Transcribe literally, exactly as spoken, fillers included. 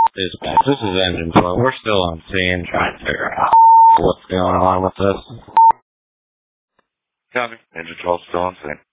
Dispatch, this is Engine twelve. We're still on scene trying to figure out what's going on with this. Copy. Engine twelve still on scene.